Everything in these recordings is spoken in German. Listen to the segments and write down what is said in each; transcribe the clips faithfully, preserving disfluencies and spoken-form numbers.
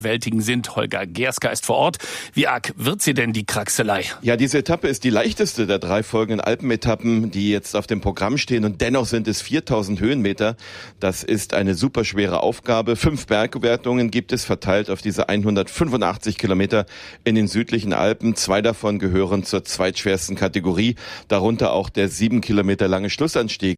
bewältigen sind. Holger Gerska ist vor Ort. Wie arg wird sie denn, die Kraxelei? Ja, diese Etappe ist die leichteste der drei folgenden Alpenetappen, die jetzt auf dem Programm stehen. Und dennoch sind es viertausend Höhenmeter. Das ist eine super schwere Aufgabe. Fünf Bergwertungen gibt es verteilt auf diese hundertfünfundachtzig Kilometer in den südlichen Alpen. Zwei davon gehören zur zweitschwersten Kategorie. Darunter auch der sieben Kilometer lange Schlussanstieg.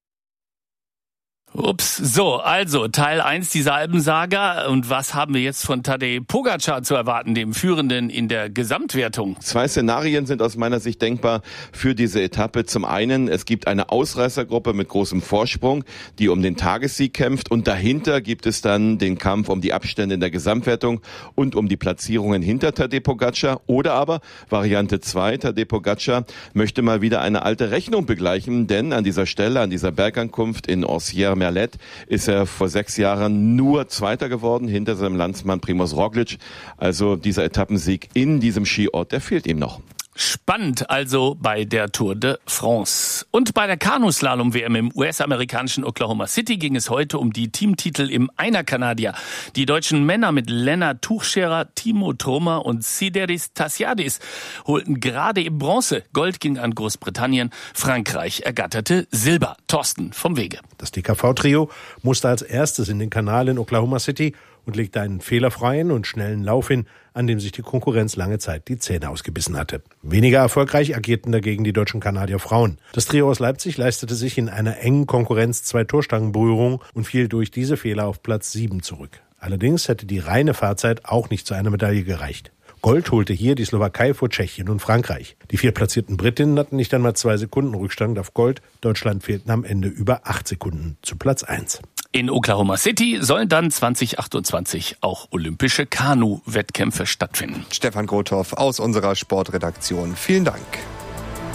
Ups, so, also Teil eins dieser Alpensaga. Und was haben wir jetzt von Tadej Pogačar zu erwarten, dem Führenden in der Gesamtwertung? Zwei Szenarien sind aus meiner Sicht denkbar für diese Etappe. Zum einen, es gibt eine Ausreißergruppe mit großem Vorsprung, die um den Tagessieg kämpft. Und dahinter gibt es dann den Kampf um die Abstände in der Gesamtwertung und um die Platzierungen hinter Tadej Pogačar. Oder aber Variante zwei, Tadej Pogačar möchte mal wieder eine alte Rechnung begleichen. Denn an dieser Stelle, an dieser Bergankunft in Orsières Merlet ist er vor sechs Jahren nur Zweiter geworden, hinter seinem Landsmann Primož Roglič. Also dieser Etappensieg in diesem Skiort, der fehlt ihm noch. Spannend also bei der Tour de France. Und bei der Kanuslalom-W M im U S-amerikanischen Oklahoma City ging es heute um die Teamtitel im Einer-Kanadier. Die deutschen Männer mit Lennart Tuchscherer, Timo Trummer und Sideris Tassiadis holten gerade eben Bronze. Gold ging an Großbritannien. Frankreich ergatterte Silber. Thorsten vom Wege. Das D K V-Trio musste als erstes in den Kanal in Oklahoma City und legte einen fehlerfreien und schnellen Lauf hin, an dem sich die Konkurrenz lange Zeit die Zähne ausgebissen hatte. Weniger erfolgreich agierten dagegen die deutschen Kanadier Frauen. Das Trio aus Leipzig leistete sich in einer engen Konkurrenz zwei Torstangenberührungen und fiel durch diese Fehler auf Platz sieben zurück. Allerdings hätte die reine Fahrzeit auch nicht zu einer Medaille gereicht. Gold holte hier die Slowakei vor Tschechien und Frankreich. Die vier platzierten Britinnen hatten nicht einmal zwei Sekunden Rückstand auf Gold. Deutschland fehlten am Ende über acht Sekunden zu Platz eins. In Oklahoma City sollen dann zwanzig achtundzwanzig auch olympische Kanu-Wettkämpfe stattfinden. Stefan Grothoff aus unserer Sportredaktion. Vielen Dank.